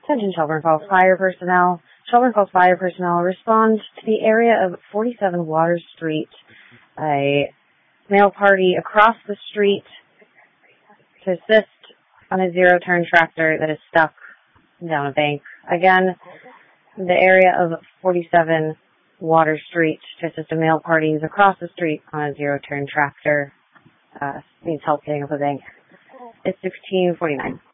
Attention Shelburne Falls Fire personnel. Shelburne Falls Fire personnel respond to the area of 47 Water Street. A male party across the street to assist on a zero-turn tractor that is stuck down a bank. Again, the area of 47 Water Street to assist a male party who's across the street on a zero-turn tractor. Needs help getting up a bank. It's 16:49.